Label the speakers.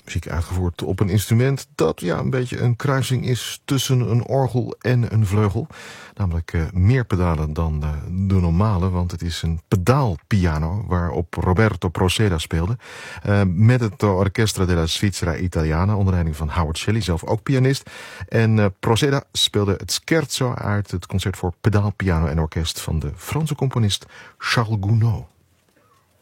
Speaker 1: Muziek uitgevoerd op een instrument dat een beetje een kruising is tussen een orgel en een vleugel. Namelijk meer pedalen dan de normale, want het is een pedaalpiano waarop Roberto Proceda speelde. Met het Orchestra della Svizzera Italiana onder leiding van Howard Shelley, zelf ook pianist. En Proceda speelde het scherzo uit het concert voor pedaalpiano en orkest van de Franse componist Charles Gounod.